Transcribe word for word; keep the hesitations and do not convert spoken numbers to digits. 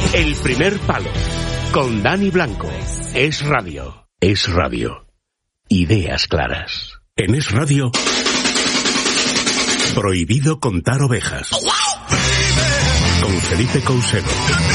El primer palo, con Dani Blanco. Es Radio. Es Radio. Ideas claras. En Es Radio, prohibido contar ovejas. Con Felipe Couselo.